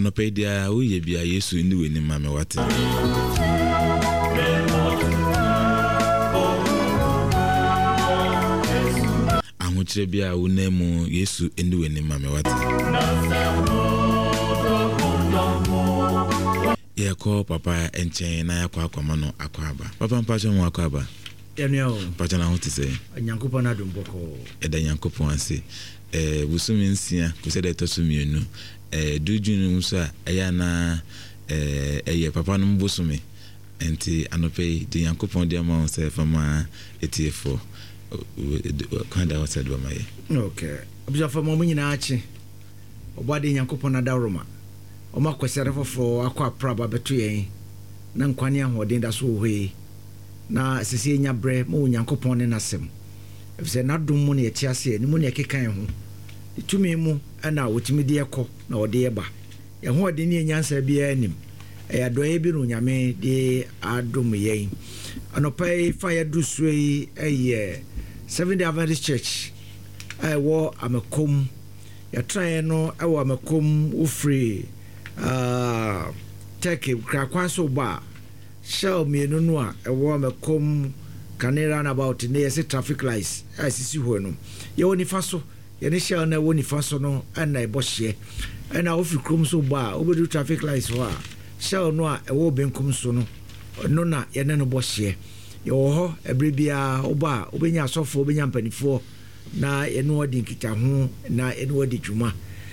Anope dia uye bia Yesu ndi weni mame wate. Amuchire bia unemu Yesu ndi weni mame wate. Yeko papa enchen na yakwa akwamano akwaba. Papa mpacho mu akwaba. Yanyo. Pacha na huti se. Nyankopon adumboko. Eda Nyankopon ase. Busumi nsia kusede tosumienu. Dujunu musa ayana papa no mbusumi. Enti anope di Nyankopon di ama se fama etiefo. Kwanda wasa do maye. Okay. Obja fama mu nyina achi. Obade Nyankopon adaroma. Oma kwesere fofo akwa praba beto yen. Na nkwane ahoden da so hwe. Na sisi nya bre mo Nyankopon ne nasem. Efse na dum mu ne yeti ase ni mu ne kekan ho. Itumi mu ana wotimi de ekọ na ode eba. Ye ho ode ne nyansa bia anim. Ya doye bi no nyame de adom yen. Anopai fire do sway Seventh-day Adventist Church. Wo amakom. Ya try no wo amakom ufri take krakwan so ba. Shall me no a wo amakom can run about near traffic lights. Sisi ho no. Ye woni fa so. Ye ne shall na woni fa so no na e bo hye. Na ofri krom so ba, obedu traffic lights ho a. Shall no a wo benkum so no. No na ye ne no bo hye. Ye wo ho ebre bia oba obenya asofo obenya mpanifo na ye no odi nkita ho na ye no odi dwuma.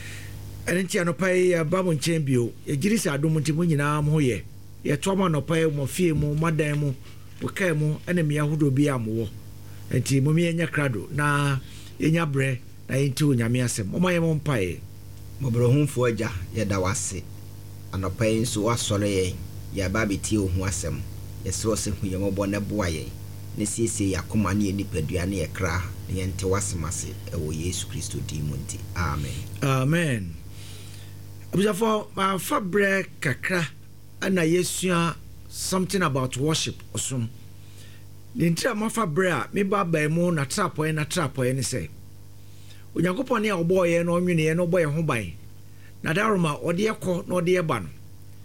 Enti anopai ba mo nchen bio. Ye giri sa adom nti mo nyina mo ye. Ye to ma anopai mo fie mo madan mo wokai mo ene me ahodo bi amwo. Enti mo me nya krado na yenya bre na yenti onyame asem. Mo maye mo mpae. Mo bro humfo agya ye da wase. Anopai nso wasore ye. Ya ba beti ohu asem. Ye so se hu ye mo bo na boa ye. Ne siesie yakoma ne nipadua ne ye kra ne yente wasemase ewo Yesu Kristo di mu nti. Amen. Amen. Abujafo ma fabre kakra ana yesua something about worship osum. The entire ma fabre a me ba mu na trapoe ne say. Onyankopon ne obo ye no nwene ye no boye ho ban. Na daroma ode ekọ na ode eba no.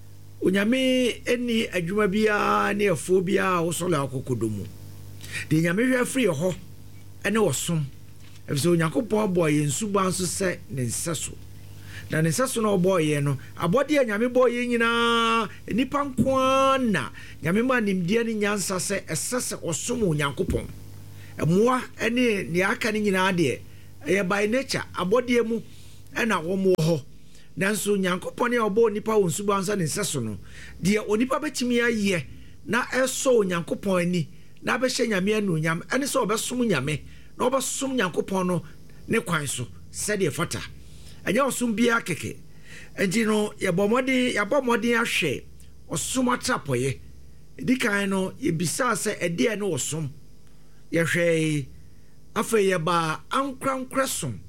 Onyame eni adwuma bia ne afo bia wo solo akokodomu. De nyame hwe afri ho ene osum. Efso Onyankopon boye nsuba nso se ne nseso. Na ne nseso no boye no abode nyame boye nyina nipa nko na nyame ma nimdie ne nyansa se esese osum Onyankopon. Emoa ene ne aka ne nyina de by nature abode mu ena wo mo ho. Nanso Nyankopon e obo nipa won subansa ne nseso no de onipa betimi aye na eso Nyankopon ani na be hye nyame anu nyam ene so obesom nyame na obesom Nyankopon no ne kwan so se de fata anya osum bia keke enti no ye bomodin ahwe osum atrapoye edikan no ye bisa se ede ne osum ye hwe afa ye ba ankrankresom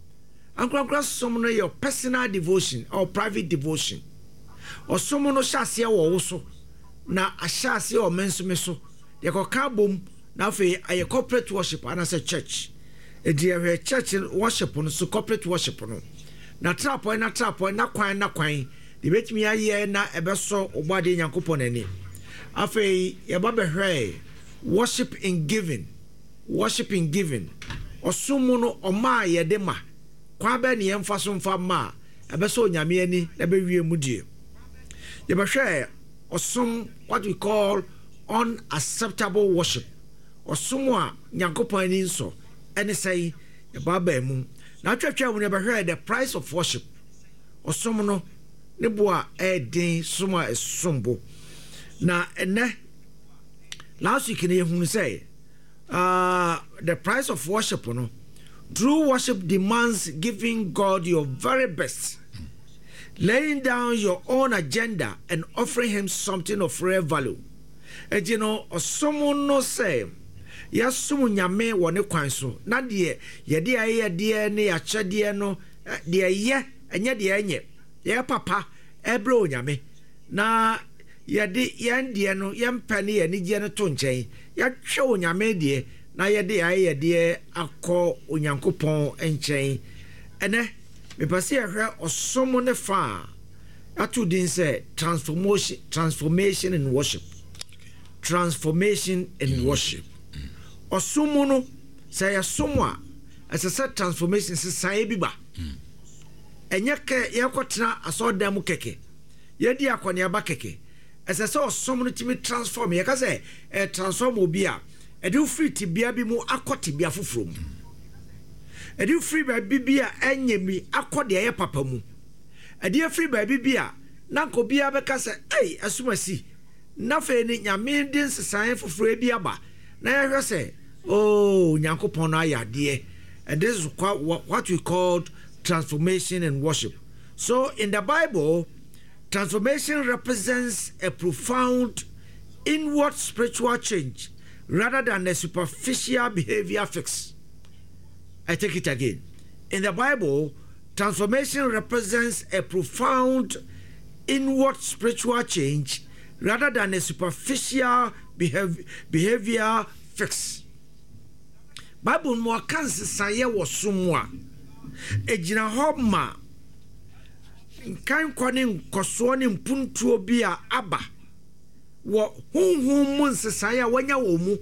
no your personal devotion or private devotion. Or someone no shase wo so na ashase o mensumeso. Ye ko kabom na fe aye corporate worship and as a church. E dia church worship no so corporate worship no. Na trapo na kwan de betimi aye na ebeso obade Nyankopon ani. Afa ye ba behwe worship in giving. Osumu no oma ye de ma. Kwa be ne yemfa so mfa ma ebeso onyame ani na be wie mu die ye be hwe osum what we call unacceptable worship osum a Nyankopon ani nso ene sei ye baba mu na twetwe mu ne be hwe the price of worship osum no ne bo a edin suma esumbo na ene last week ne hu say the price of worship no. True worship demands giving God your very best, laying down your own agenda and offering him something of rare value. And you know, someone no say, yes, someone nyame wone kwan so. Na de ye de aye de ne ya chede no de ye enye de enye. Ye papa ebre onyame. Na ye de yen de no yempa ne ye ni je no to nchen. Ya hwe onyame de na yede aye de akọ Onyankopon enchen ene me pase ahwe osomo ne fa Atu din say transformation in worship. Transformation in worship. Osumu no say asomwa as a set transformation say biba. Enye ke yakotena asodam keke. Yedi akwaniaba keke. As I saw someone to transform, yakaze transform obia. E do free tibia bi mu akoti bia fufuro mu. E do free ba bibia enye mi akode ye papa mu. E do free ba bibia na nko bia beka se ei asumasi. Na fe ni nyame din sesan fufuro bi aba. Na ye se oh nyankopon no ayade. And this is what we call transformation and worship. So in the Bible, transformation represents a profound inward spiritual change rather than a superficial behavior fix. I take it again. In the Bible, transformation represents a profound inward spiritual change rather than a superficial behavior fix. Bible mo kan sesaye wo somwa ejina ho ma kan kwani nkoso ne mpuntuo bi a aba wo hunhun mu sesaye wanya wo mu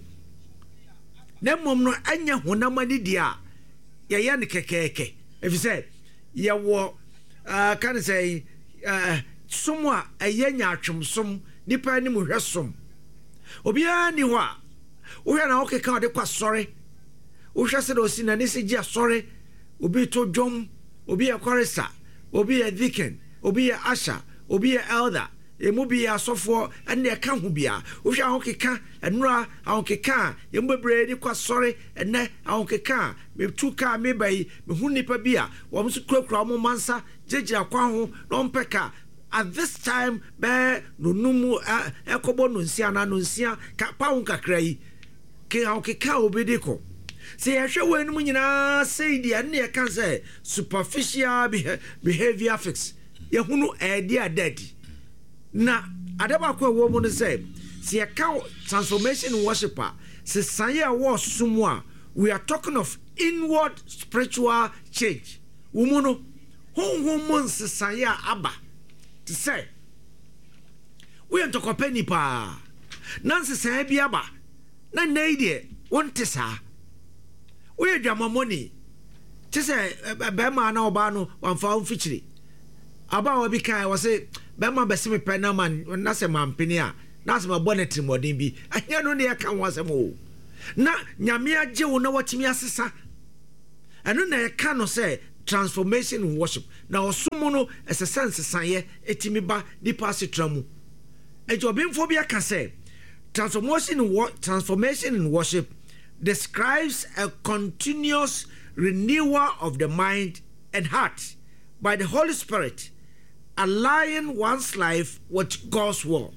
na mom no anya honamani dia ye ne kekeke efise ye wo kan say somwa ayenya atwomsom nipa ni mu hwesom obi ani ho a wo hwe na okeka de kwa sori wo hwe se do si na ne se gi asori obi to dwom obi e chorister obi e deacon obi e usher obi e elder emu bi asofo ene e ka ho bia wo hwe ahokeka enura ahokeka yembebre di kwa sori ene ahokeka me tuka me bai me hu nipa bia wo mso kurakura mo mansa jegira kwa ho no mpeka at this time be no numu ekobo no nsia na no nsia ka pa ho kakra yi ke ahokeka obediko. See, I show when you say the idea can say superficial behavior fix. Yahunu idea daddy. Na adabakwa woman say, see a cow transformation worshiper. Se saya was sumwa. We are talking of inward spiritual change. Woman, whom se saya abba to say. We are talking penny pa. Nancy say biaba. Na neidie want to say. We drama money. Just say Bema na oba no wan fa unfichiri. Aba wa bi kai was say Bema besimi pena man na se mampini a na se mabonet modin bi. Anya no ne ya kan wasem o. Na nyame agye wo na watimi asesa. Eno na ya kan no say transformation in worship. Na osumo no ese sense sanye etimi ba di pasitra mu. Ejo bimfo bi aka say transformation in worship describes a continuous renewal of the mind and heart by the Holy Spirit, aligning one's life with God's will.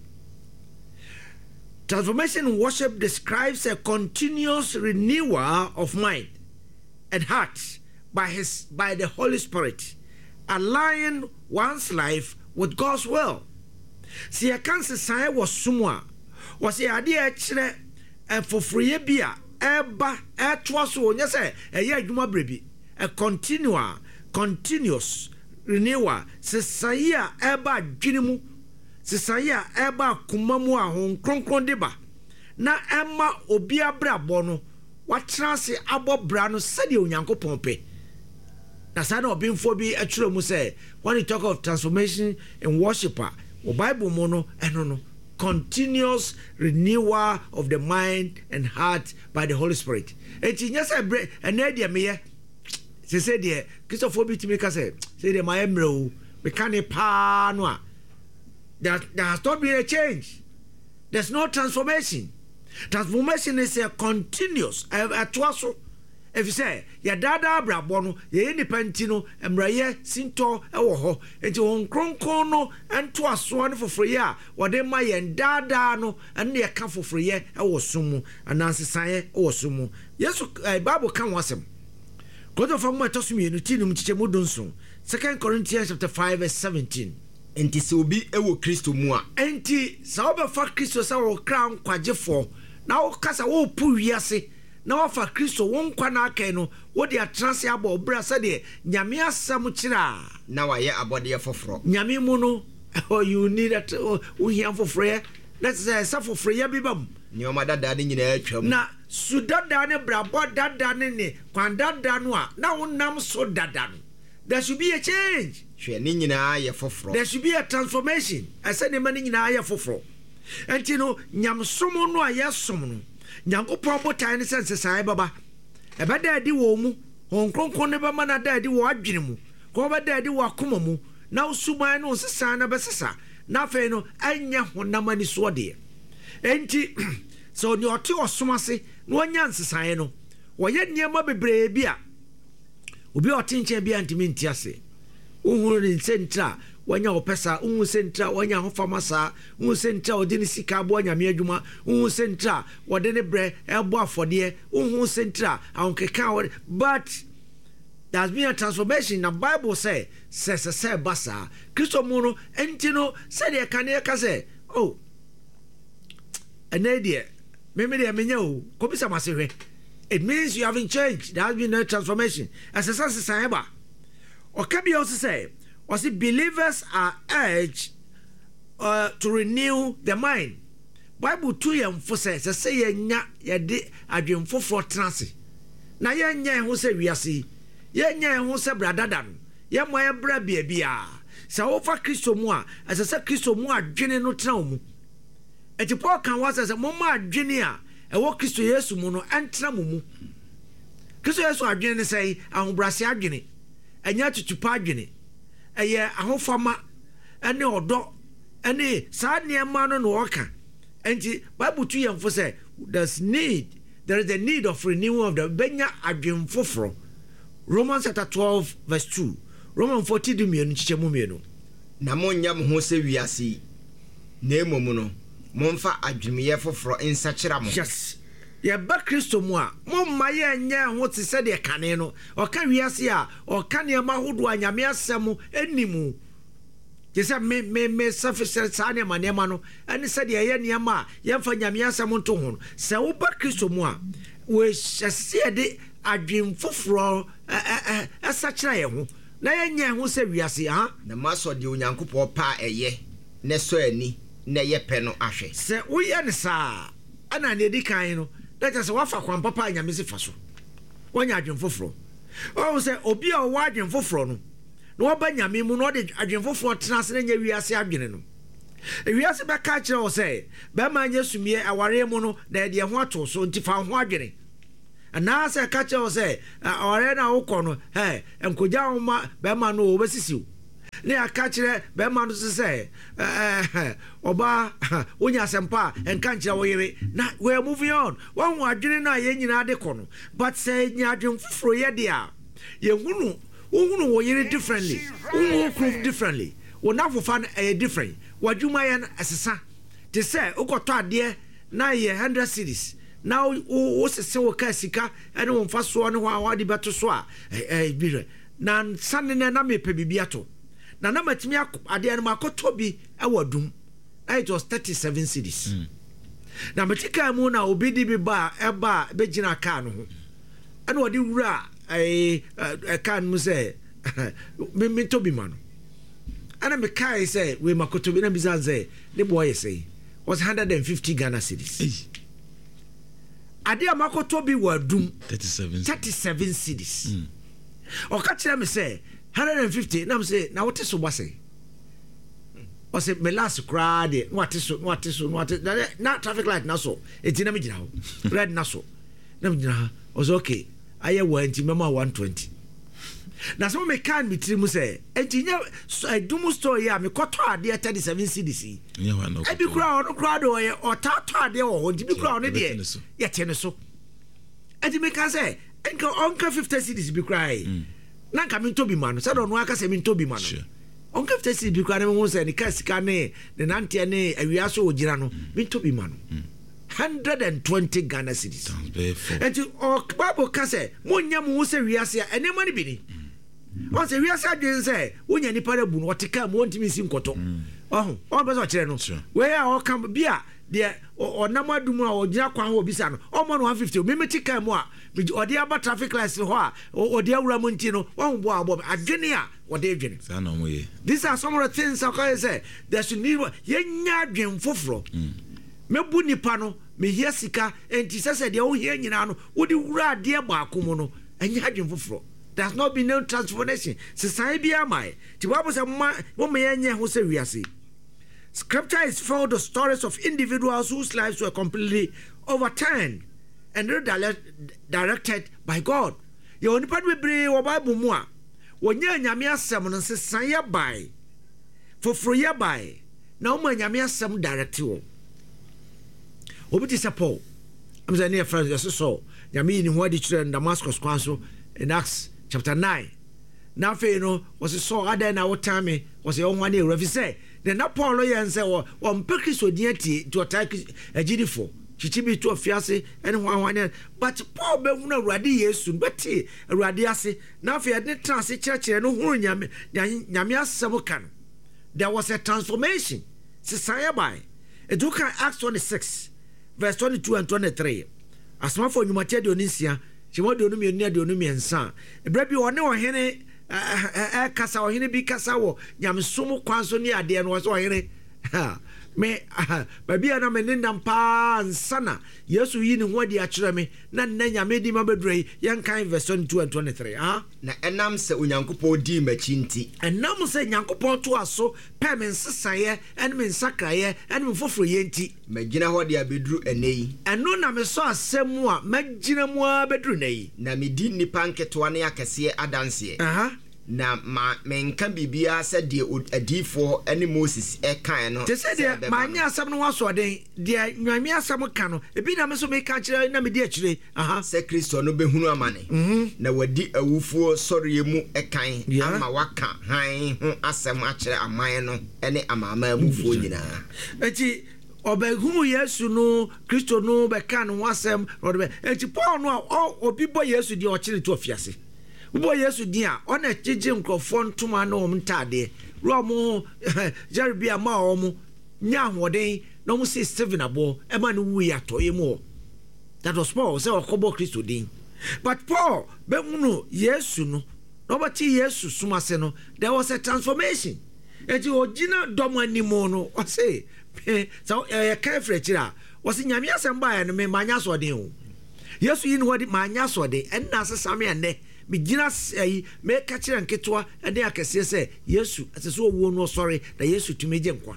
Transformation in worship describes a continuous renewal of mind and heart by the Holy Spirit, aligning one's life with God's will. See, I can't say was someone was the idea and for free beer. Eba etwaso nya say eye adwuma brebi a continuous renewal sesaye a eba adwinimu sesaye a eba kumamu a hon kronkron deba na ema obi abrabo no watena se abobra no sede onyankopon pe na sa na obinfo bi atwere mu say when you talk of transformation in worshiper o Bible mo no eno no continuous renewal of the mind and heart by the Holy Spirit. Eti nyasa bre enadia meye se say de Christopher bitimi ka say de my emre we can pa no a there has not been a change. There's no transformation. Transformation is a continuous atwaso. If you say ya dada brabo no ye nipanti no emraye sinto ewo ho enti won kronkron no ento aso no foforo a wode ma ye dada no ene ye ka foforo ye ewo sumu ananse saye ewo sumu Yesu Bible kan wasem God of am atosumi no tinum chiche mudunso 2 Corinthians chapter 5 verse 17 enti se obi ewo Kristo mu a enti sa obefa Kristo sa wo kran kwagefo na wo kasa wo pu wiase na wafa Kristo won kwa na akai no wo de atrase aba obra sa de nyame asam kira na waye abode foforo nyame mu no or you need that we here for free. Let's say for free bibam. Nyoma dada ni nyina atwam. Na su dada ne brabo dada ne kwan dada no a na wonam so dada no. There should be a change. Hwe ni nyina ye foforo. There should be a transformation. I said ne mani nyina ye foforo. Enti no nyamsom no a yesom no. Nyankopon botan ne sense sai baba. Ebe da di wo mu. Hon kronkron ne be ma na da di wo adwene mu. Ko be da di wo akoma mu. Na usuban no sesa na besesa. Na fe no anya honam ani so de. Enti so ni oti osomase no anya nsesan no. Wo ye niam bebre bia. Obi oti nche bia ntimi ntiase. Uhuru ni sentra wanya opesa unhu sentra wanya hofama sa unhu sentra odini sika abo nyame adwuma unhu sentra wode ne bre ebo afode unhu sentra awonkeka but there's been a transformation. The Bible say basa Kristo mu no enti no say de kan e ka say oh ene de me de menya o ko bisa masehwe. It means you haven't changed. There has been a transformation. As a sense sayeba or can be also say or see believers are urged to renew the mind. Bible 2 yam for say nya ye de adwen foforo transe na ye nya ho say wiase ye nya ho say bradadan ye mo ye bra bia sa wo fa Kristo mu a asese Kristo mu adwene no tena mu eti Paul kan wa say mo ma adwene a e wo Kristo Yesu mu no entena mu Kristo Yesu adwene ne say ahobrase adwene enya tutupa adwene eye ahofama ene odo ene sa niema no no oka enti Bible 2 yam for say there is a need of renewal of the benya adwen foforo. Romans chapter 12 verse 2. Romans 40 du mienu chichemu mienu. Na monnya mo ho se wiase na emom no momfa adwemye foforo insachira mo. Yes. Ye ba Kristo mu a momma ye nya ho te se de kane no oka wiase a oka ne ma hodo anyame asem enimu. Jesa me sufficient sa ne ma no ani se de ye ne ma ye mfa nyame asem nto ho se wo ba Kristo mu a we hyese de adwen foforo asachira ye ho na ye nya ho se wiase ha na maso de onyankopon pa eye ne so ani na ye pe no ahwe se wo ye ne sa ana ne di kan no that is wafa kwan papa nyame se fa so wonya adwen foforo o se obi a wo adwen foforo no no oba nyame mu no de adwen foforo tenase na nya wiase adwene no wiase be ka kire o se be ma nya sumie aware mu no na de ho ato so nti fa ho adwene ana se ka kire o se aware na wo kono enkoja ho ma be ma no obesisiu ne aka kire be ma no se oba wonya sempa enka kire wo yire na we moving on one adwene na ye nyina de kono but say nya adwen foforo ye de a ye hunu wo yire differently wo prove differently wo na fofa na different wadwuma ye asesa te say ukoto ade na ye 100 cities now wo sese wo ka sika ene wo mfa so ne ho a wade beto so a bire na sanne na mepe bibia to na matimi ade ene makoto bi awadum it was 37 cities na matika mu na obidi bi ba eba be gina ka no ho ene wode wura kan mu say me to bi ma no ana me kai say we makoto bi na bizan say the boy say was 150 Ghana cedis ade amakoto bi wadum 37 cedis o ka kire me say 150 na me say na what so base o say me last crowd what so na traffic light na so etina me gina ho red na so na me gina o so okay aye wanti mema 120 na so me kan mi tiri mu say entinya dumu store ya me koto ade 37 cedis e bi kura ono kura do ye o tato ade o di bi kura ono de ye tene so enti me kan say enka onka 50 cedis bi kura na nka mi to bi ma no say do no aka say mi to bi ma no onka 50 cedis bi kura ne mo say ni ka sika ne nante ne awiaso o gira no mi to bi ma no 120 Ghana cedis. And to Bible can say, Munya Musa Riasia, and Nemani Bini. on say we are saying say wonya nipa na bu no oteka mo ntimi si nkoto on be so kire no we are come bia de onam adum a ogina kwan ho bisa no omo no 150 me metika mu a ode aba traffic lights ho a ode awura mo nti no won bo abo adwene a ode adwene sa na mo ye. These are some of the things I can say there should need yenya adwen foforo mebu nipa no me hia sika enti sese de wo hia nyina no wodi wura de ba akomo no enya adwen foforo. There's not been no transformation sesai bia mai ti Bible say mo me yenye ho se wiase. Scripture is full of stories of individuals whose lives were completely overturned and redirected by God. You only part we bring our Bible more. When you nyame asem no sesan ya bai foforo ya bai na o nyame asem direct you. Obiti say Paul I'm saying near friends yes so nyame ni ho adi kire Damascus kwan so in Acts chapter 9. Now fe no was so other na what time was your one year refi say then na Paul yen say wo mpeki so diati to attack agidifo chichibi to afiase ene hwan but Paul be hu na Awurade Yesu beti Awurade ase na fe de transe kirekire no hu nyame asem kan. There was a transformation sesaya by eduka Acts 26 verse 22 and 23 asma for nyumate de onisia chimo de onumi enia de onumi ensa ebra bi one ohene kasa ohene bi kasa wo nyamsom kwanso ni ade no so ohene me babia na me nindam pa nsana Yesu yi ni ho di a kire me na nyame di mabedrei yenkan verse 22 and 23 na enam se onyankopon di machi nti enam se nyankopon to aso pe me nsesaye en me nsakraye en me foforo ye nti magina ho di abedru enei eno na me so asemu a magina mu abedru nei na me di nipa nketo ne akese adanse na ma menka bibia se de adifo ene Moses kan no te se de manya asam no waso den de nwami asam kan no ebi na me so me ka kire na me di akire se Kristo no behunu amane na wadi awufuo soriye mu kan ama waka han ho asam akire aman no ene amama amufuo nyina enti obehunu Yesu no Kristo no be kan no asam no enti Paul no obi bo Yesu di o kire to afiase Ubo Yesu dia ona jeje nkrofo ntoma na omntade romo Jeribia ma omo nya hoden na mo se Stephen abo e ma no wu ya to yemu. That was Paul say okobo Kristo din. But Paul be munu Yesu no nobati Yesu sumase no there was a transformation. Eti ogina domo animo no o say so ka frechira was nyame asem ba ya no me manya so den o. Yesu yin wodi manya so den en na asesame ene me gina me ka kire nketwa ade akese se Yesu aseso owo no sorry na Yesu tumeje nkwa.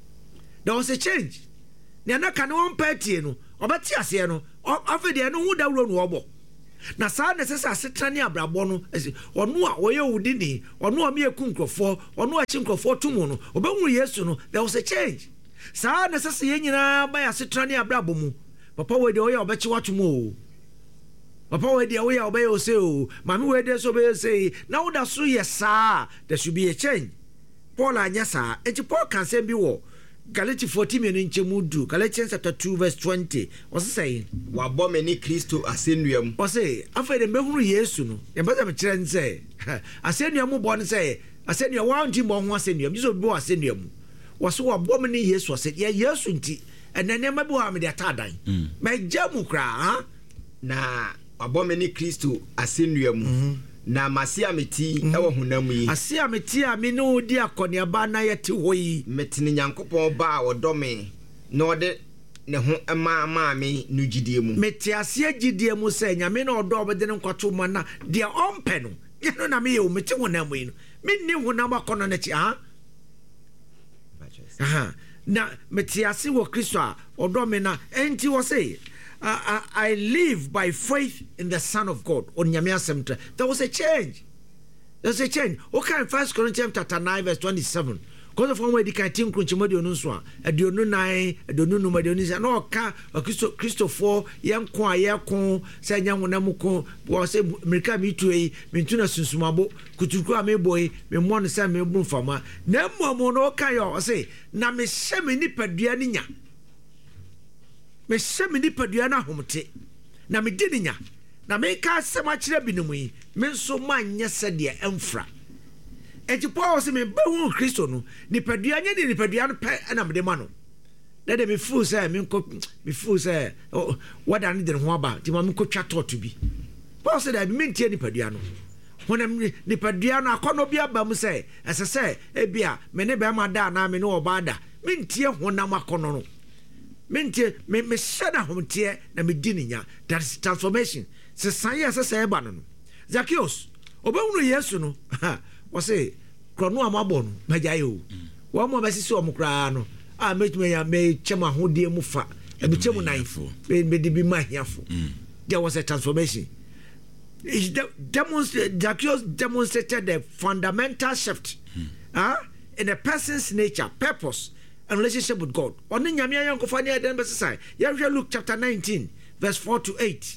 There was a change. Ne na ka ne won party no obati ase no afede no hu dawro no obo na saa ne sesa asetane abrabo no ono a oye wudi ni ono a me ekunkrofo ono a chinkrofo tumu no obehu Yesu no there was a change. Saa ne sesa ye nyina ba ya setane abrabo mu papa we de oye obechi watumu papa we de oye obey o say o mami we de so be say now that so yes there should be a change. Paul anyasa enti Paul can say bi wo Galatians 14 nchemudu Galatians chapter 2 verse 20 was saying wabo me ni Kristo asenuam o say afede mehunu Yesu no ye beza me kire nse asenuam bo ne say asenuam wa nti mo ho asenuam jiso bi asenuam waso wabo me ni Yesu ase ye Yesu nti enene ma bi wa me de atadan me jamu kra na wabo me ni Kristo asenuam na masia meti ewo honam yi asia meti a me no di akoniaba na yete hoyi metini nyankopon ba odome na ode ne ho ma me no gidie mu meti asia gidie mu se nyame na odo obede ne nkwato ma na de ompe no ye no na me ye meti honam yi no me ni honam akono na chi na meti asia wo Kristo a odome na enti wo say I live by faith in the Son of God. There was a change. There's a change. Okay, 1 Corinthians chapter 9 verse 27. Because of one way they can think Kunchimodi Onuswa, a Dionunai, a Donunu Madionis, and all car, a Christopher, young Kwa, Yakon, Sayang Namuko, was a America Mitue, Mintuna Susumabo, Kutukua me boy, me one Sam me farmer. No more no kayo, say, Name Semini Padianinya. Me semi ni paduana homte na me dininya na meka asɛm akyerɛ binom yi me nso manyɛ sɛdeɛ ɛmfra enti Paul sɛ mebɛhu Kristo no nipadua nyɛ ne nipadua no pɛ ɛna mede ma no na de me feel sɛ wada ne de ho aba nti ma menkɔtwa tɔɔto bi Paul sɛ da mentie nipadua no honam nipadua no akɔnɔ bi aba mu sɛ ɛsɛ sɛ ebia me ne bɛma da na me ne ɔba da mentie honam akɔnɔ no mentie me hyɛ na homteɛ na me di ne nya that is transformation sɛ san yɛ sɛ sɛ ɛba no Zacchaeus obɛhunu Yesu no wɔse krɔno a mabɔ no magyae o wɔn mo bɛsisi wɔn koraa no a metuma ya mekyɛm ahodie mu fa mekyɛm nanfo mede bi ma hiafo there was a transformation. Zacchaeus demonstrated the fundamental shift in a person's nature, purpose, and relationship with God. On the Nyamia Yankofania Denbesai, Luke chapter 19, verse 4 to 8.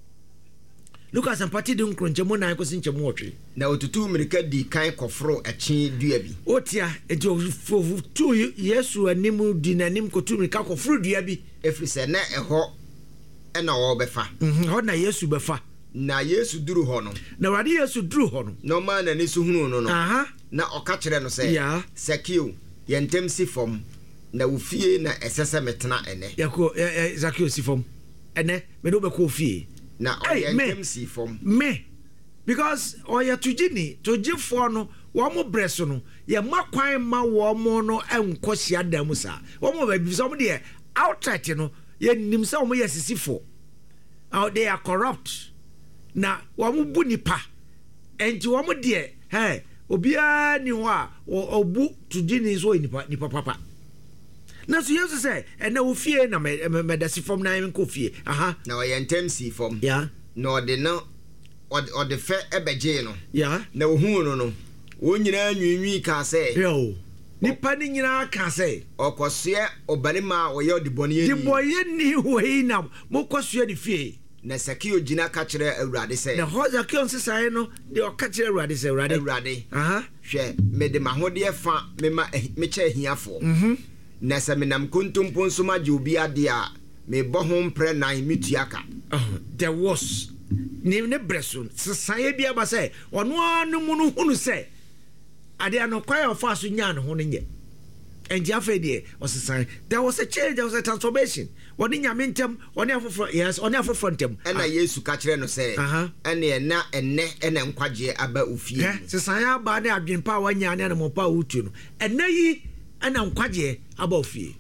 Lucas and Patti Dunkron, Jamona, I was in Jamotri. Now to 2 America, the kind kofro a chain duabi. Otia, and for 2 years, you and Nimu dinanim kotumi kako fruit duabi. If we say, a ho and a obefa. Hona Yesu befa. Na Yesu duru hɔ no na wade Yesu duru hɔ no na ɔma n'ani so hunu no na ɔka kyerɛ no sɛ Zacchaeus yɛntɛm si fam na wo fie na ɛsɛ sɛ metena ɛnɛ yɛkɔ Zacchaeus si fam ɛnɛ me do bɛkɔ fie na ɔyɛntɛm si fam me because ɔyɛ togyifoɔ no wɔn mo brɛ so no yɛma kwan ma wɔn mo no ɛnkɔ hyia dan mu saa wɔn mo baabi sɛ wɔn deɛ outright no yɛnim sɛ wɔn yɛ sisifoɔ they are corrupt na wɔn bu nipa enti wɔn deɛ obiara ni hɔ a obu tudini so nipa papa na so Yesu sɛ ɛna wo fie na medasi fam na nkɔ fie na ɔyɛ ntɛm si fam na ɔde no ɔde fɛ ɛbɛgye no na ohun no wɔn nyinaa nwinwi ka sɛ nipa ni nyinaa ka sɛ ɔkɔsoɛ ɔbarima a ɔyɛ ɔdebɔne wɔ yi na mokɔsoɛ ne fie na Zacchaeus gyina ka kyerɛ Awurade sɛ na Zacchaeus nsesae no de ɔka kyerɛ Awurade sɛ Awurade hwɛ mede mahodeɛ fa mekyɛ ahiafoɔ na sɛ menam kontompo nso magye obi ade a mebɔ ho mprɛ nan metua ka there was ne brɛ so sesae bi aba sɛ ɔno a no mu no hunu sɛ ade ano kwae ɔfa so nyaa ne ho no nyɛ and Jaffe, was a sign. There was a change, there was a transformation. What in your mintum, on your front, yes, on your front. And I used to catch them say, and they are not and ne and quaje about Ufi. Society bad have been power and yan animal power utun. And nay and quaje about fee.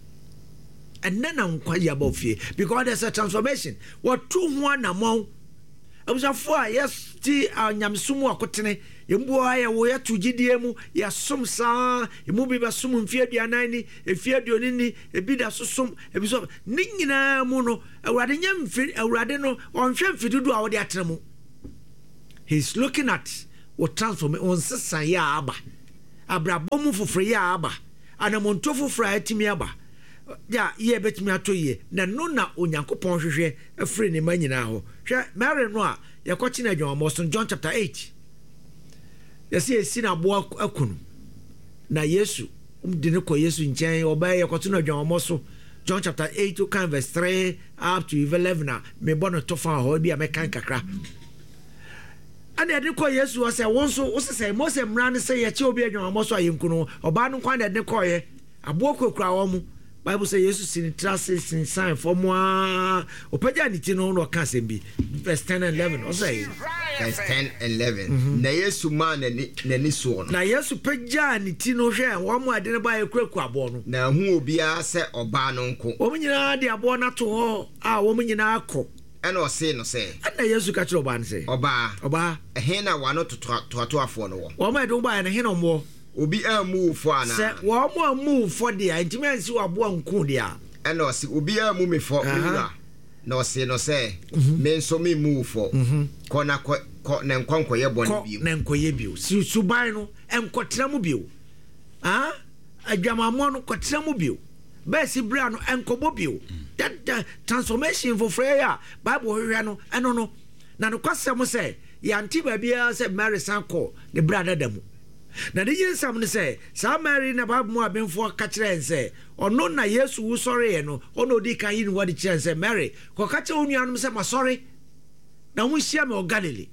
And then quaje about fee because there's a transformation. What 2-1 among I was a 4 yes, tea and Yamsumo Cotene. Yemboa ya wo ya tugidie mu ya som saa emu bi ba som mfie aduanan ni efie aduoni ni ebi da sosom ebi so ni nyina mu no awurade nyam mfi awurade no onhwe mfidudu a wo de atena mu. He's looking at what transform on sesa ya aba abrabom foforo ya aba anamonto foforo atimi aba ya ye betimi atoye na no na onyankopɔn hwehwe afiri ne ma nyina ho hwɛ Mary no a yakɔkye na adwamɔso John chapter 8. Yes, yes, na boa akunu na Yesu de ne kɔ Yesu nkyɛn ɔbaa yɛ kɔto no adwamɔso John chapter 8 to kind verse 3 up to 11 na me bɔ no to fa hɔ bi a mekan kakra ana de kɔ Yesu ɔsɛ wɔn so wosɛ Mose mmara ne sɛ yɛkyɛ obi adwamɔso ayɛnku no ɔbaa no kwan de ne kɔɛ aboɔ kokura wɔn mu Bible say Jesus sin trust sin sign for moi opagya ni ti no no ka sembi verse 10 and 11 o say verse 10 and 11 na Yesu man na ni so no na Yesu pagya ni ti no hwe wo mo ade ne ba ekuraku abo no na hu obi a se oba no nko wo nyina de abo na to ho a wo nyina akọ ana o say no say ana Yesu ka kire oba no say oba ehe na wa no to afọ no wo mo ade oba na he no mo obi a move for ana se wo mo move for dia intimacy wo abo nko dia and no se obi a move me for na no se no se me so me move for ko na nkwanko ye boni bio na nkoye bio suban no enkotra mu bio adwamamo no kotra mu bio ba si bra no enkobo bio that transformation for prayer Bible hwehwe no eno no na no kwasem se yanti ba bia se Mary sanko ne brada damu na de yensam ne say sa Mary na Bible mu abenfo ka kire ense ono na Yesu wo sori no ono di kan yi no wadi kire ense Mary ko ka kire onuanom se ma sori na wo hyia me o Galilee.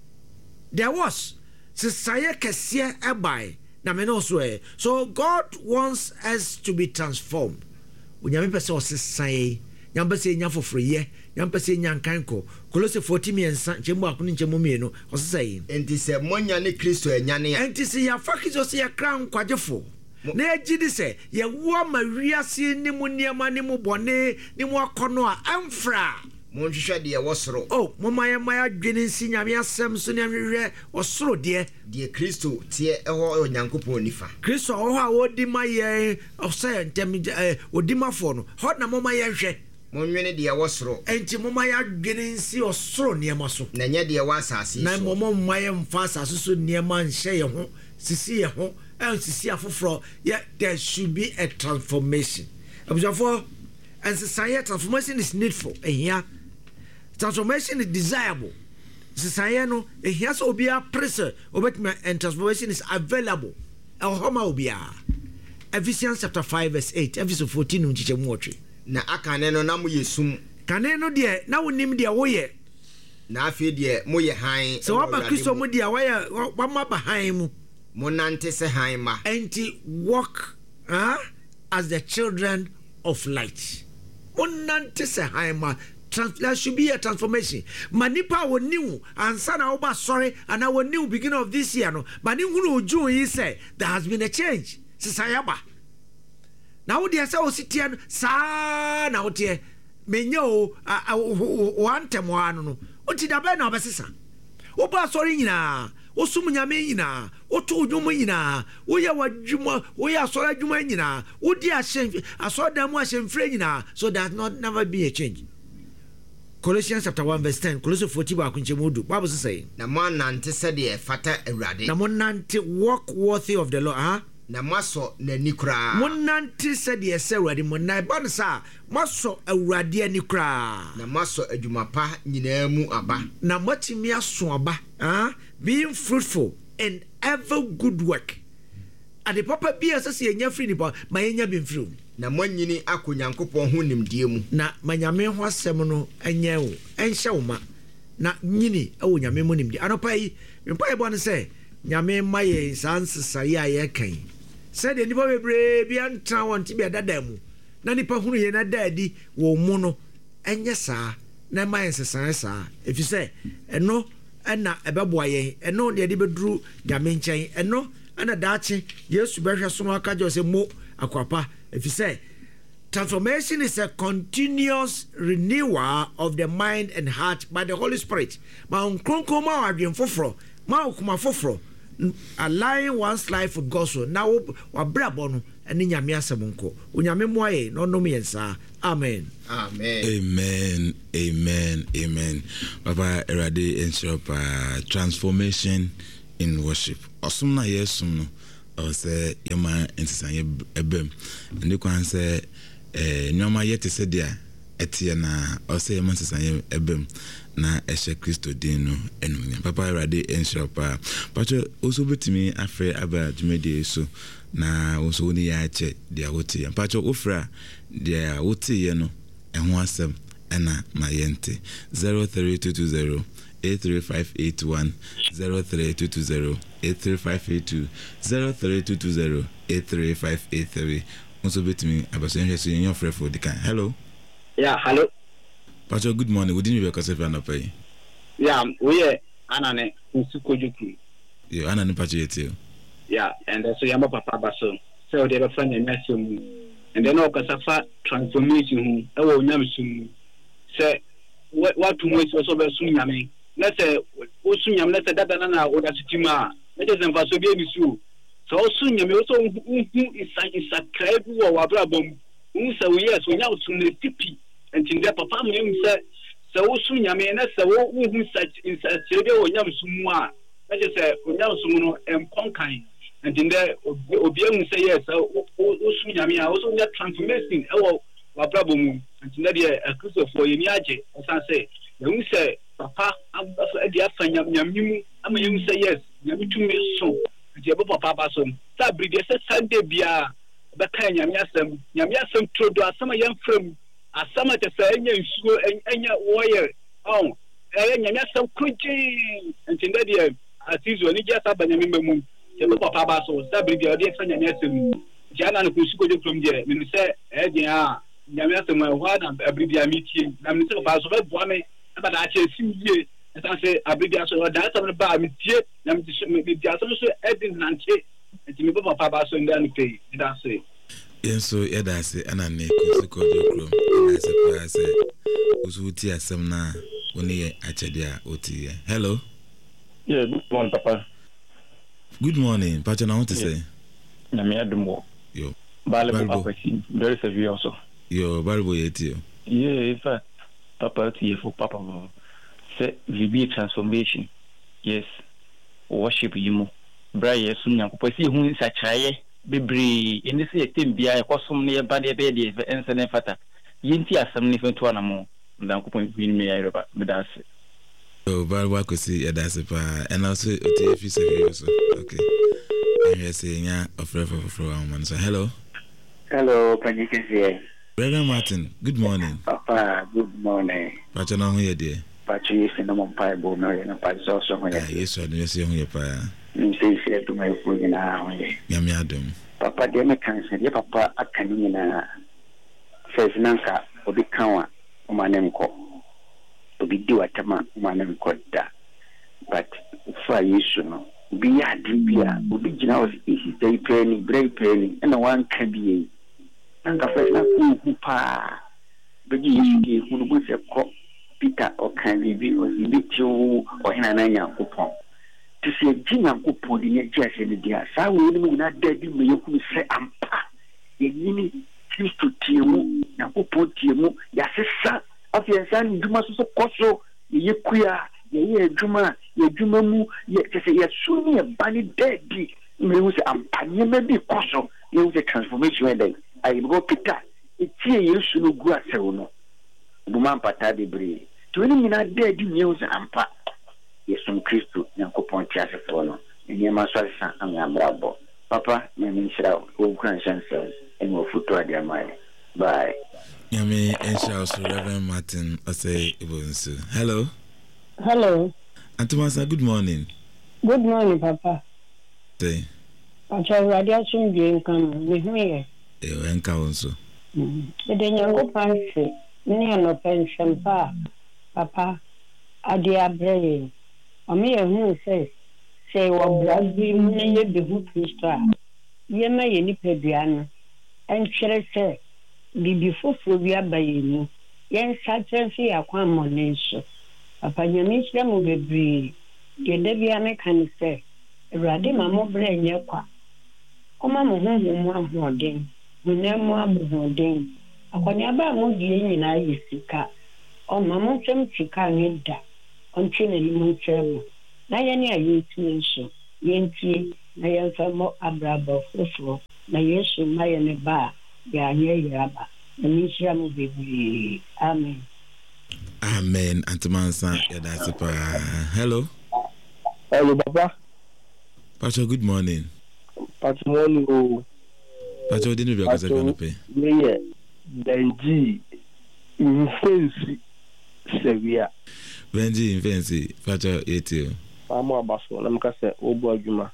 There was sesaye kesiye ebai na me no so e. So God wants us to be transformed. Unyame pese o sesaye nyambese nya fofroye nyambese nya nkanko Kolose 40 chemu akunu chemu mienu o sesaye enti se monya ne Kristo enyane ya enti se ya fakizo se ya kran kwagefo na ejidi se ye wo ma wiase ni mu niema ni mu bone ni mu akono a amfra monhwehwe de wosoro oh mama dwene nsi nyame asem so ne hwehwe osoro de Kristo tie eho onyankopon nifa Kristo ho a wodi ma ye osay ntem odi mafo no ho na mama ye hwehwe monwene de wosoro enti mama ya dwene nsi osoro niema so na nya de wa asase so na mama ye mfa asase so niema nhye ye ho sisi ye ho sisi afoforo yeah there should be a transformation abusafo and society transformation is needful here. Transformation is desirable. Society no here so obia pressure obetme and transformation is available. Homa obia. Ephesians chapter 5 verse 8. Ephesians 14 nchichemu otwe. Na akane no na mo yesum. Kane no de na wonim de woye. Na afi de mo ye han. So waba Kristo mo de woye wama ba han mu. Mo nante se han ma. Enti walk as the children of light. Mo nante se han ma. There should be a transformation. Manipa wo new ansa na oba sorry and our new beginning of this year no. Mani hunu oju yi say there has been a change. Sisayaba. Na wo de say o sitian sa na wo tie menyo o antem wa no. O ti da be na obesesa. Oba sorry nyina. O sum nyame nyina. O to odwuma nyina. O ye wadwuma, o ye asora adwuma nyina. O di asodam ahemfre nyina. So that never be a change. Colossians chapter 1 verse 10. Colossians 40 bakunchemudu. Bible says na mo nante se de fata awurade. Na mo nante walk worthy of the Lord. Na maso na nikra. Mo nante se de se awurade mo na ba no sa maso awurade ani kra. Na maso adwuma pa nyina mu aba. Na matimi aso aba. Being fruitful in every good work. Ade papa bia se enya free ni ba ma enya bi mfiri. Na manyini akonyankopon ho nimdie mu na manyame ho asem no enye wo enhye wo ma na nyini ewo nyame mu nimdie anopa yi mpa ebo ne se nyame maye sansesa ya ye kan se de nipa bebre bia ntra wonte bia dada mu na nipa hunu ye na daadi wo mu no enye saa na maye sesa saa efise eno na ebeboa ye eno de beduru nyame nchen eno ana daachi Yesu behwe so aka je se mo akwapa. If you say transformation is a continuous renewal of the mind and heart by the Holy Spirit. Ma unkronko ma wadwen foforo, ma okuma foforo, align one's life with God's will. Now wabrabo no ene nyame asem nko. Onyame moaye no nom yensa. Amen. Amen. Amen. Amen. Amen. Papa erade ensure transformation in worship. Osumna yesum no. Or say yama ensanye ebem ndi kwan say nyoma yete se dia etie na or say yama ensanye ebem na ehye Kristo din no enum papa erade ensure pa pacho oso betimi afre aba dwumede so na oso ni ya che dia wote pacho ofra dia wote ye no eho asem ena ma yente 03220 83581 03220 83582 03220 83583 also bet me about saying your friend for the kind. Hello. Yeah, hello. Pacho, good morning. We didn't because if you're not paying. Yeah, we are Anane Nsukojuki. You Anane Pacho too. Yeah, and so Yamba Papa Basso. So they were friend and messing. And then all Casafa transformation. Oh, Namsum. Say what to most also be soon. I mean, let's say, Osunyam, let's say that Nana or that Tima. Let us emphasize so. So soon you may also is a crab or a problem. So yes, we now soon the tippy and in their papa said, so soon you may not say, who such in such a or yam sumwa. Let us say, now soon and conquering. And in there, Obiang say yes, so soon you also get transformation or problem. And in that a cruise for Yamiaje, as I say, you say, Papa, I'm the Afan I'm a young say yes, you to me so. Papa son, Sabri, yes, Sunday Bia, Bakanya, Yamiasam Trodo, some young firm, as some at the same school and any warrior. Oh, nyame asɛm krogye nti ndɛ deɛ atizo ni gya saba nyame mamu yɛ bɛ papa ba so sa biribi a ɔde ɛfa nyame asɛm nti ana no kɔsi kɔgye kurom deɛ menu sɛ ɛdeɛ a nyame asɛm ɛhɔ na biribi a metie na menu sɛ papa so bɛboa me ɛba da akyɛ sim yie ɛsan sɛ abiribi aso ɔda asɛm no ba a metie na medi asɛm so ɛde nante nti mebɛ papa ba so ndɛ no pɛi deda se yɛnso yɛda ase ana ne kɔsi kɔgye kurom ɛna sɛ paa sɛ woso wotie asɛm no a wo ne yɛ akyɛdeɛ a wotiɛ hello. Yeah, good morning, Papa. Good morning, Pacha. I want to say. I'm here more. Yo. Balbo. Very severe also. Yo, Balbo yet you. Yeah, in fact, Papa to you for Papa. Say, VB transformation. Yes. Worship you. Brian, soon young. Because who is a child. Be in this team be a costum near body bed and send a fata. Yinti as some different one more. Than coupon win me, but that's it. So, Balwa could see a dassipa, and also a TFC also. Okay. And you're saying, yeah, of reference for one. So, hello. Hello, Panicus. Reverend Martin, good morning. Papa, good morning. Pacha, here, dear. Pacha, you see no Pai Bono and a Pacha also. Yes, I do see your fire. You say to my food in our way. Yamiadum. Papa, dear, can say, Papa, I can in a says Nanka, or the Kawa, or my name called. Obi di watama mwana mkoda but for issue no bi adibia obi gina was isi say penny break penny and one can be nanga first na ku pa beji isi ke hunu bu se ko Peter o kan bi o bi ti o hina na Nyankopon to say Nyankopon di ne jase ne dia sa we ni na dadi me yeku se ampa ye ni Kristo tiemu Nyankopon tiemu ya sesa afiansan djuma so koso ye kuya ye djuma mu ye se ye suni e bani dedi me wo se ampanye me bi koso ye wo se transformation and I go Peter etie Yesu no gu asewo no buma mpata de bre to ni nyina dedi me wo se ampa Yesu Kristo Nyankopon ti asefo no ni ma so asa amrabo papa me nshira o kran chance en wo futo ade amai bye. Yami and shouts Reverend Martin Ose Ibonsu. Hello. Hello. Antumasa, good morning. Good morning, Papa. Say. Pacha radiation being come with me. You and counsel. The Nyango Fancy, near no pension pa, Papa, Adia Bray. Or me who says, say what blood be near the hoop star. Ye may any pediana. And shall say, Bibi fufu bi abaye ni yen satenfi akwa monenso papa nyamisha mo bebre ye da bia me kan se Awurade ma mo bra nye kwa oma mo honhom ahoden munemu aboden akonya ba mo die nyina yisika o ma mo twem sika nyeda ontwe na ni mo twem na ye ne ayetu nso yenti na ye fa mo abrabo fufu na Yesu maye ne ba ya nye yaba Nisha mu baby. Amen. Amen. Antumansa yadasipa. Hello. Hello, Papa. Pacho, good morning. Pacho, morning. Pacho, didn't you because I want to pay? Yeah. Benji, infancy, severe. Benji, infancy. Pacho, it you. I'm about to. I'm going to say, oh boy, Juma.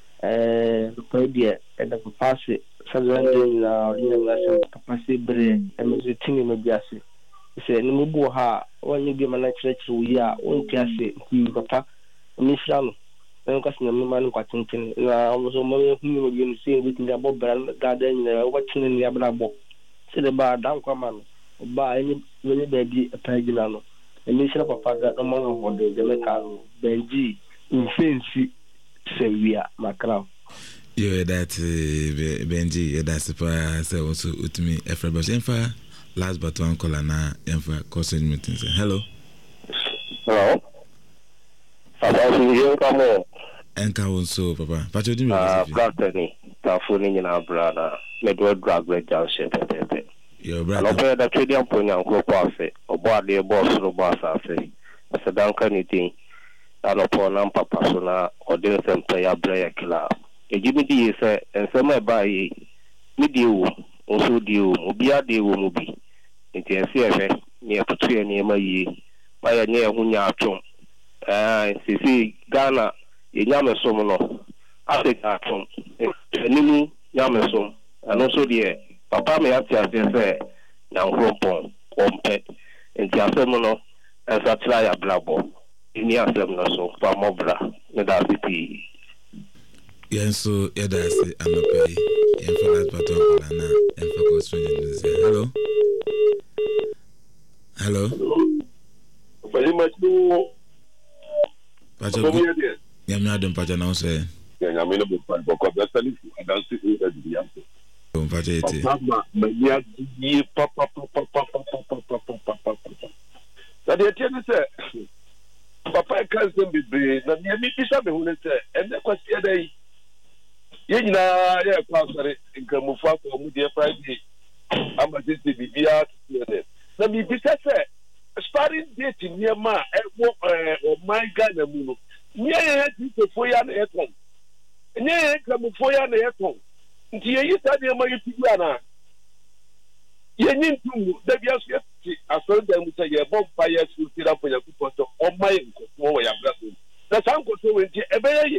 The and the pass Saturday now, capacity brain, and Mr. Tingy Mabiasi. He said, no more ha, when you give a church, we are on Cassie, he papa, Miss Ram. Then casting a man watching, I was a moment who you see within the above garden, watching in the Abrabo. Said the bar down command, or buy any baby a paginano. And Miss Papa got among what the Jamaica, Benji, in fancy, severe, my crown. You that Benji, that's the fire. So also with me, Efrabash Enfa. Last but one caller now, Enfa causing meetings. Hello. Hello. Papa, Enka also, Papa. Pacho, do you Brother, Tafuni in our brother, Medward drag red junction. Your brother, the trading point and crop off it, or body a boss or boss after. As a Duncan anything, and upon Papa Sona, or dinner and play a brayer killer. A Jimmy D is and some by Midio, also deal, Mobia de Womobi. It is here near Patria near my ye, wayɛ nyɛ ho nya atwom sisi Ghana nyame som no Africa atwom animu nyame som ano so deɛ papa me ate ase sɛ nyankopɔn ɔmpɛ nti asɛm no ɛsa tra ya brabo ni asɛm no so fa mɔbra ne da piti yenso yɛda ase anɔpɛ yɛmfa last part of la na yɛmfa kɔ stranger sɛ hello Pacha nyame adom pacha na wo sɛ nyame no bɔ bɔkɔ bɛsali adansi fu da di yanto pacha yete mama mania di papa na de tie ne sɛ papa kan sɛ bibre na ne mi bisa me hu ne sɛ ene kwasi ada yi ye nyina ye kwa sare nkamufa ko mu de friday amba tete bibia tete na mi bisa sɛ sparring date ni ma o my God na mu no nye ye ti fo ya na ye ton nye ye nkamufo ya na ye ton nti ye yi sa de ma yi tu ana ye nyintu da bia so ye asoro da mu sɛ ye bɔ pa ye su tira po ya ku poto o my nko wo ya bra so na san ko so we nti e be ye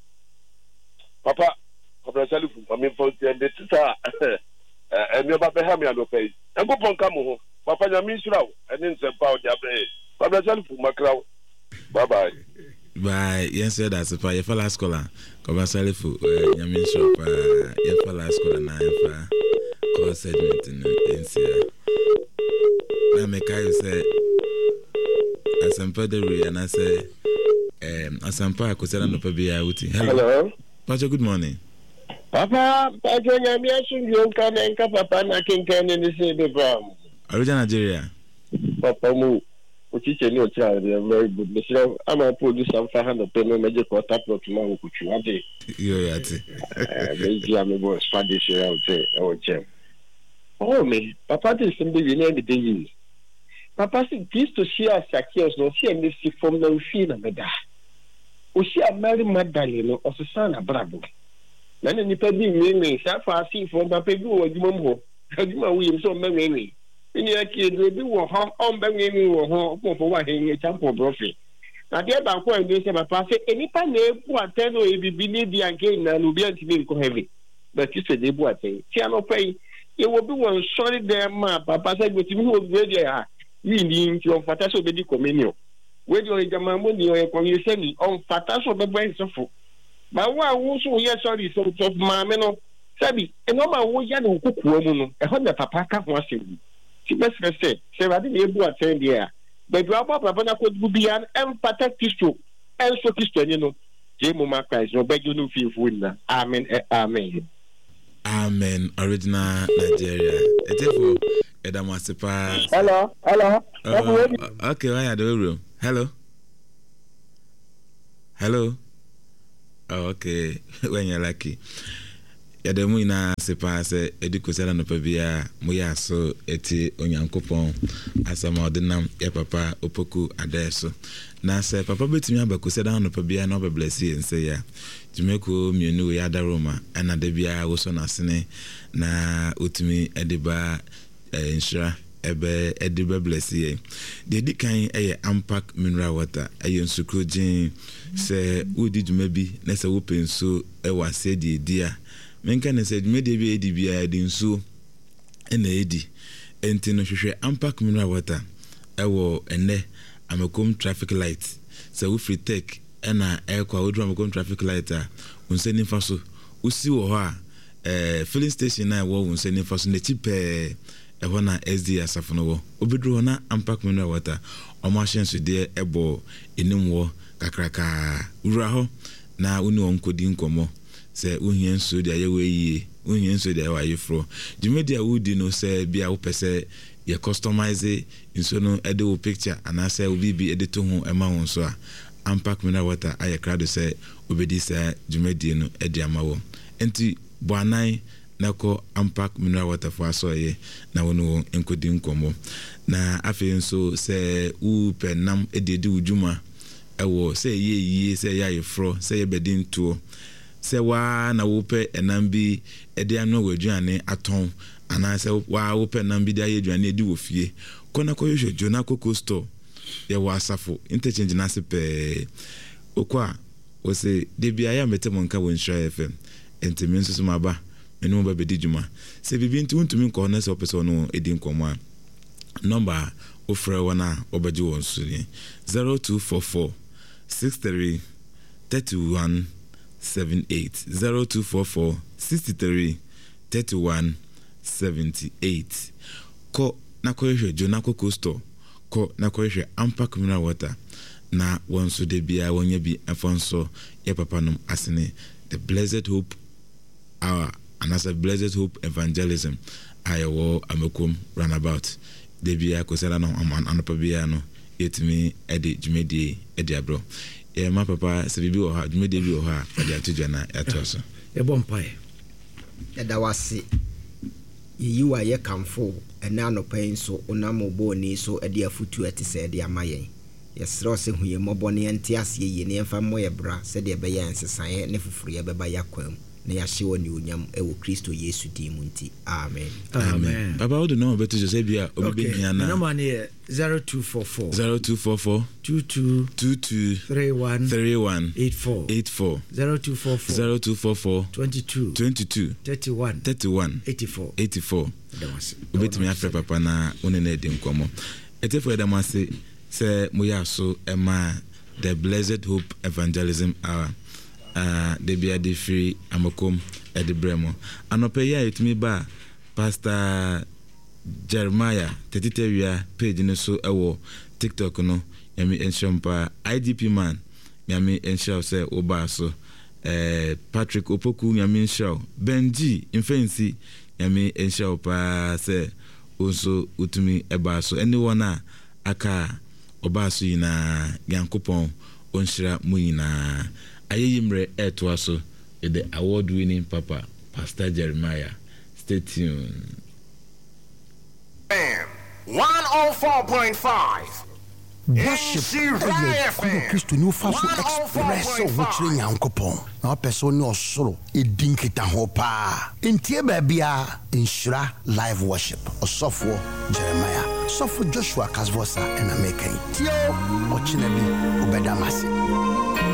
papa salifu mami fo ti ende tita mi ba be ha mi anopai nkopon ka mo ho papa nya mi nsura ene nsempa o dia be papa salifu makrawo bye yes sir that's a fire for last caller papa salifu nya mi nsura pa ye for last caller na fa call segment in NCA na me kai say asampa de re na say asampa ko sera no pa bia wuti hello Pacha, good morning. Papa, Pacha, nyami asunju nka papa na kinkane ni se be bram. Original Nigeria. Papa mu uchiche ni ocha very good. Mr. Ama produce some 500 payment meje ko tap to ma okuchu ade. Yo yati. Meji am go Spanish here o say o chem. Oh me, Papa this thing be na the day. Papa say please to share sakios no see any si form na ufi na meda. Osi amari madale no osesa na brabo na ne nipa bi nwenwe sa fa asi fo papa bi wo adwuma mo adwuma wo yim so mmenwe ni ake do bi wo ho on benwe wo ho fo wa henye champo brofi na de ba ko ende se papa se enipa na ebu ateno ebibi ni di anke na no bi antimi nko heavy but you say de ebu aten ti anopai ye wo bi won sorry dem ma papa se gbotimi wo bi de ha ni nti on fata so be di communion we do jama mo ni o ko ye se ni on fata so be boy sofo ba wa wo so ye sorry so ma me no sabi e no ma wo ya no kokuo mu no e ho na papa ka ho asem ti be se ba de ebu aten dia ba du aba papa na ko du bia em fata Kristo en so Kristo ni no je mo ma Christ no be ju no fifu na amen amen original Nigeria etefo edamasipa hello okay why are the room hello oh, okay when you're lucky yademu ina sepa se edikosela no pabia moya so eti onyankopon asama odinam ya papa opoku adeso na se papa betimi abakosela no pabia no be bless you nse ya jumeko mienu ya daroma ana de bia wo so na sene na otimi ediba insura ebe ediba bless you de dikan eye ampack mineral water eye nsukrojin se udi jumabi na se wo penso e wase de dia menka ne se dwumade bi edi bia de nsuo na edi enti no hwehwe ampack mineral water ewo ene amakom traffic light se wo free tech na ekwa wo drum amakom traffic light a unseni faso usi wo ho a filling station na wo unseni faso na chipe eho na SD asafo wo obedru na ampack mineral water o machine so de ebo enimwo kakraka wura ho na uni onkodi nkomo se uhien so de aye we uhien so de aye fro dimedia wudi no se bia wo pese ye customize inso no ede wo picture anase wo bibi ede to ho ema won so a ampack mineral water aye krado se obedi se dimedia no ede amawo enti boanan nako ampack mineral water for asoye na wono enkodi nkomo na afi nso se u penam ededi ujuma ewo se ye se ya yefro se ye bedin tuo se wa na wo pe enam bi ede anu waduane aton ana se wa wo pe enam bi da ye aduane edi wo fie kona ko yo jona koko store yɛwɔ asafo interchange na se pɛɛ okwa o se de bia ya mete monka wɔ Nhyira FM ntimi nso so maba enu ba bedi dwuma se bibi nti untumi nkɔ na se opese no edi nkɔmɔ a number ofra wana obaji won so ni 0244 63 31 78 0244 63 31 78 ko na kohwe Jonako Coastal ko na kohwe Ampak Mineral Water na wonso de bia wonya bi afonso ye papa nom asene the Blessed Hope Hour and as a Blessed Hope Evangelism ayewo amekom runabout de bia ko sala no aman anopa bia no yetimi ede dwumedie ede abro ye ma papa se bibi wo ha dwumedie bi wo ha ade atodwa na atoso e bompae da wase yiwa ye kamfo ena anopa nso onamo boni so ede afutu ate se ede amayen yesro se huye mobone ente ase ye ne mfa moye bra se de be ya nsesan ne fufuru ye beba yakwam na ya hyewo ne onyam ewo Kristo Yesu dimu nti amen amen baba wo do no beto je se bia obi hia na number ne 0244 22 31 84 0244 22 31 84 obetimi afre papa na one na edi nkomo etefo edamase se moyaso ema the Blessed Hope Evangelism Hour de bia de free amakom ede bremo anope ya etumi ba Pastor Jeremiah tetitewia page no so ewo TikTok no yami enshompa IDP man yami enshow se oba so Patrick Opoku yami enshow Benji infensi yami enshow pa se also utumi eba so anyone aka oba so yina Yankopon onhyira mu yina ayeyimre eto so the award winning papa Pastor Jeremiah. Stay tuned. 104.5 Worship Kristo ni ufa so express which Yankopon na person ni osoro edinkita ho pa entie ba bia Nhyira live worship osofo Jeremiah sofo Joshua Kasvosa and American tio ochina bi obedamase